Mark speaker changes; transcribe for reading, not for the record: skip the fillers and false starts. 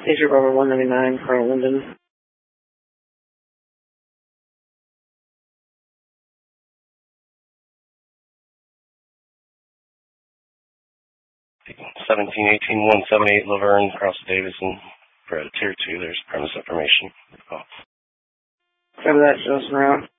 Speaker 1: Asia Bravo 199, Colonel Linden.
Speaker 2: (1718-178) Laverne, across Davison. For a Tier 2, there's premise information.
Speaker 1: Cover that, Justin Route.